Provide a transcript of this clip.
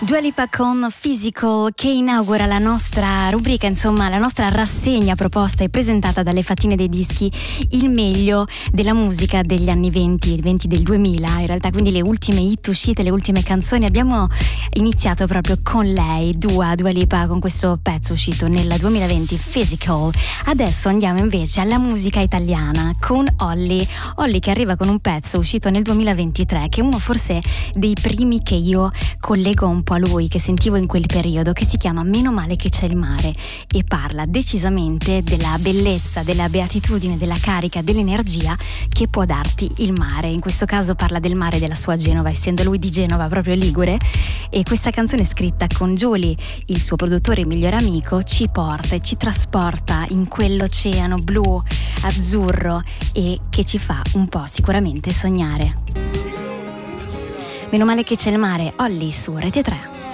Dua Lipa con Physical, che inaugura la nostra rubrica, insomma la nostra rassegna proposta e presentata dalle Fattine dei Dischi, il meglio della musica degli anni 20, il 20 del 2000, in realtà, quindi le ultime hit uscite, le ultime canzoni. Abbiamo iniziato proprio con lei, Dua Lipa, con questo pezzo uscito nel 2020, Physical. Adesso andiamo invece alla musica italiana con Olly che arriva con un pezzo uscito nel 2023, che è uno forse dei primi che io collego un po' a lui, che sentivo in quel periodo, che si chiama Meno male che c'è il mare, e parla decisamente della bellezza, della beatitudine, della carica, dell'energia che può darti il mare. In questo caso parla del mare della sua Genova, essendo lui di Genova, proprio ligure, e questa canzone scritta con Giuli, il suo produttore e migliore amico, ci porta e ci trasporta in quell'oceano blu, azzurro, e che ci fa un po' sicuramente sognare. Meno male che c'è il mare, Olly su Rete 3.